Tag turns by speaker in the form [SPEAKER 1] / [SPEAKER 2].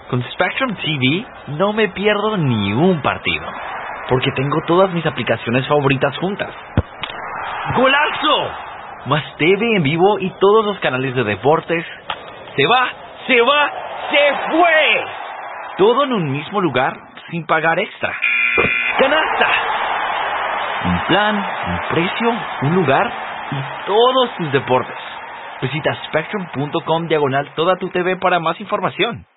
[SPEAKER 1] Con Spectrum TV no me pierdo ni un partido, porque tengo todas mis aplicaciones favoritas juntas. ¡Golazo! Más TV en vivo y todos los canales de deportes. ¡Se va! ¡Se va! ¡Se fue! Todo en un mismo lugar sin pagar extra. ¡Canasta! Un plan, un precio, un lugar y todos tus deportes. Visita spectrum.com/toda tu TV para más información.